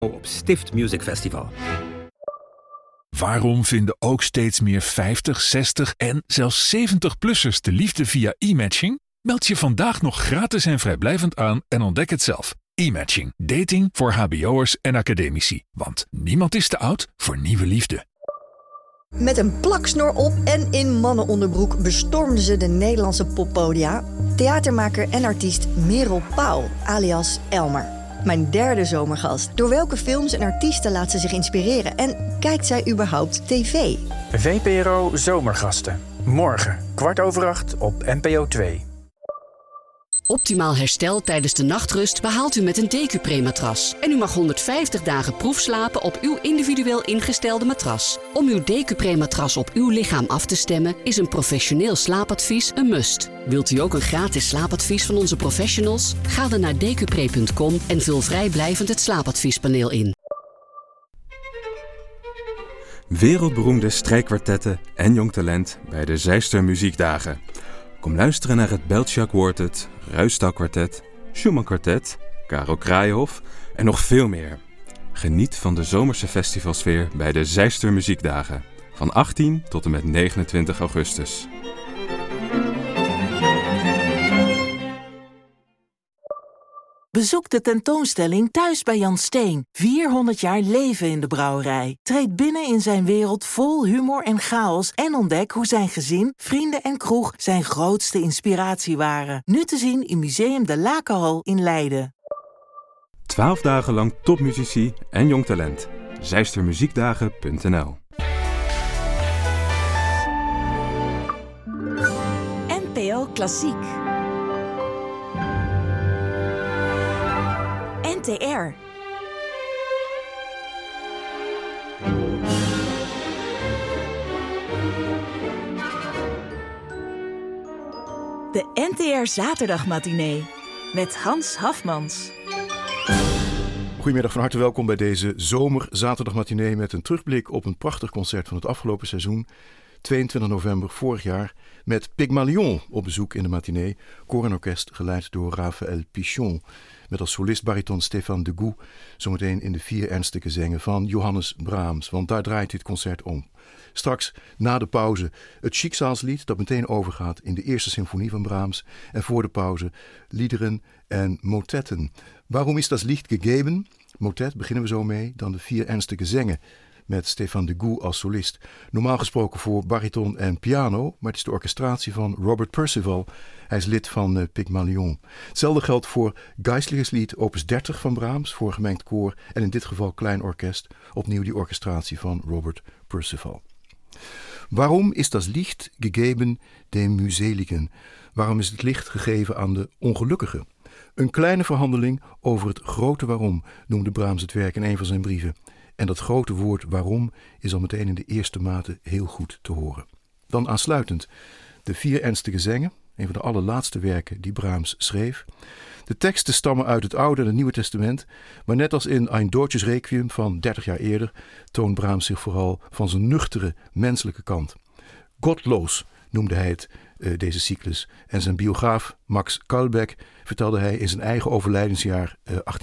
op Stift Music Festival. Waarom vinden ook steeds meer 50, 60 en zelfs 70-plussers de liefde via e-matching? Meld je vandaag nog gratis en vrijblijvend aan en ontdek het zelf. E-matching. Dating voor hbo'ers en academici. Want niemand is te oud voor nieuwe liefde. Met een plaksnor op en in mannenonderbroek bestormden ze de Nederlandse poppodia. Theatermaker en artiest Merel Pauw, alias Elmer. Mijn derde zomergast. Door welke films en artiesten laat ze zich inspireren? En kijkt zij überhaupt tv? VPRO Zomergasten. Morgen, 7:15 op NPO 2. Optimaal herstel tijdens de nachtrust behaalt u met een Decupre-matras. En u mag 150 dagen proefslapen op uw individueel ingestelde matras. Om uw Decupre-matras op uw lichaam af te stemmen is een professioneel slaapadvies een must. Wilt u ook een gratis slaapadvies van onze professionals? Ga dan naar decupre.com en vul vrijblijvend het slaapadviespaneel in. Wereldberoemde strijkkwartetten en jong talent bij de Zijster Muziekdagen. Kom luisteren naar het Beltschak Quartet, Ruisdael Kwartet, Schumann Kwartet, Karel Kraaienhof en nog veel meer. Geniet van de zomerse festivalsfeer bij de Zijster Muziekdagen. Van 18 tot en met 29 augustus. Bezoek de tentoonstelling Thuis bij Jan Steen. 400 jaar leven in de brouwerij. Treed binnen in zijn wereld vol humor en chaos en ontdek hoe zijn gezin, vrienden en kroeg zijn grootste inspiratie waren. Nu te zien in Museum de Lakenhal in Leiden. 12 dagen lang topmuzici en jong talent. Zijstermuziekdagen.nl NPO Klassiek. NTR. De NTR Zaterdagmatinee met Hans Hafmans. Goedemiddag, van harte welkom bij deze zomerzaterdagmatinee met een terugblik op een prachtig concert van het afgelopen seizoen. 22 november vorig jaar met Pygmalion op bezoek in de matinee. Koor en orkest geleid door Raphaël Pichon. Met als solist bariton Stéphane Degout. Zometeen in de 4 ernstige gezangen van Johannes Brahms. Want daar draait dit concert om. Straks na de pauze het Schicksalslied dat meteen overgaat in de eerste symfonie van Brahms. En voor de pauze liederen en motetten. Waarom is dat licht gegeven? Motet beginnen we zo mee. Dan de 4 ernstige gezangen. Met Stéphane Degout als solist. Normaal gesproken voor bariton en piano, maar het is de orchestratie van Robert Percival. Hij is lid van Pygmalion. Hetzelfde geldt voor Geistliches opus 30 van Brahms, voor gemengd koor en in dit geval klein orkest. Opnieuw die orchestratie van Robert Percival. Waarom is das Licht gegeven dem Mühseligen? Waarom is het licht gegeven aan de ongelukkigen? Een kleine verhandeling over het grote waarom, noemde Brahms het werk in een van zijn brieven. En dat grote woord waarom is al meteen in de eerste mate heel goed te horen. Dan aansluitend de 4 ernstige gezangen, een van de allerlaatste werken die Brahms schreef. De teksten stammen uit het Oude en het Nieuwe Testament, maar net als in Ein Deutsches Requiem van 30 jaar eerder toont Brahms zich vooral van zijn nuchtere menselijke kant. Godloos noemde hij het, deze cyclus. En zijn biograaf Max Kalbeck vertelde hij in zijn eigen overlijdensjaar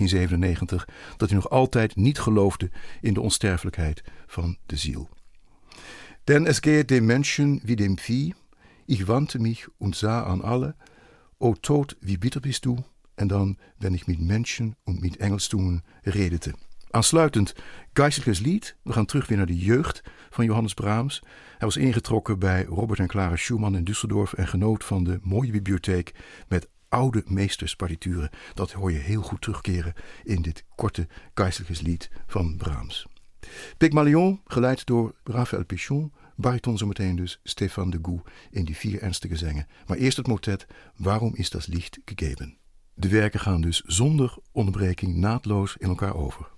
1897 dat hij nog altijd niet geloofde in de onsterfelijkheid van de ziel. Denn es geht dem Menschen wie dem Vieh, ich wandte mich und sah an alle, o Tod, wie bitter bist du, en dan wenn ich mit Menschen und mit Engelszungen redete. Aansluitend Geistliches Lied. We gaan terug weer naar de jeugd van Johannes Brahms. Hij was ingetrokken bij Robert en Clara Schumann in Düsseldorf en genoot van de mooie bibliotheek met oude meesterspartituren. Dat hoor je heel goed terugkeren in dit korte Geistliches Lied van Brahms. Pygmalion, geleid door Raphaël Pichon, bariton zometeen dus Stéphane Degout in die 4 ernstige gezangen. Maar eerst het motet, waarom is das Licht gegeven? De werken gaan dus zonder onderbreking naadloos in elkaar over.